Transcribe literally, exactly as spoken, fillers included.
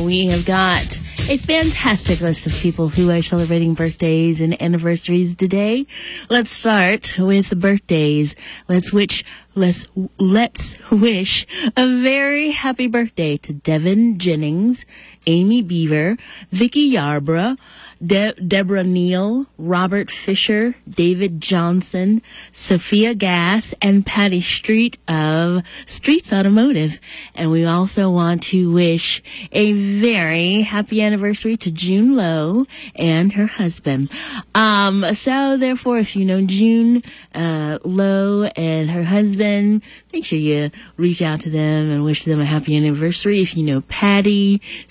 we have got a fantastic list of people who are celebrating birthdays and anniversaries today. Let's start with birthdays. Let's wish, let's, let's wish a very happy birthday to Devin Jennings, Amy Beaver, Vicky Yarbrough, De- Deborah Neal, Robert Fisher, David Johnson, Sophia Gass, and Patty Street of Streets Automotive. And we also want to wish a very happy anniversary to June Lowe and her husband. Um, so therefore, if you know June uh, Lowe and her husband, make sure you reach out to them and wish them a happy anniversary. If you know Patty,